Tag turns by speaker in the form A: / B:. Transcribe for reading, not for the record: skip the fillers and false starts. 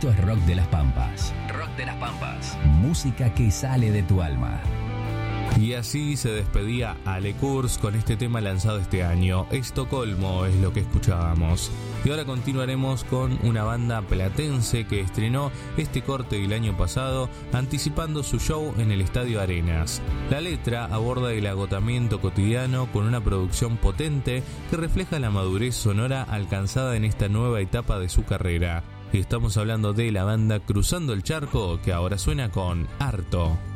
A: Esto es Rock de las Pampas. Rock de las Pampas. Música que sale de tu alma.
B: Y así se despedía Ale Kurz con este tema lanzado este año. Estocolmo es lo que escuchábamos. Y ahora continuaremos con una banda platense que estrenó este corte el año pasado, anticipando su show en el Estadio Arenas. La letra aborda el agotamiento cotidiano con una producción potente que refleja la madurez sonora alcanzada en esta nueva etapa de su carrera. Y estamos hablando de la banda Cruzando el Charco, que ahora suena con Harto.